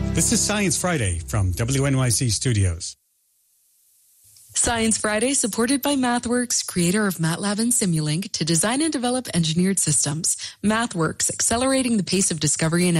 This is Science Friday from WNYC Studios. Science Friday, supported by MathWorks, creator of MATLAB and Simulink, to design and develop engineered systems. MathWorks, accelerating the pace of discovery and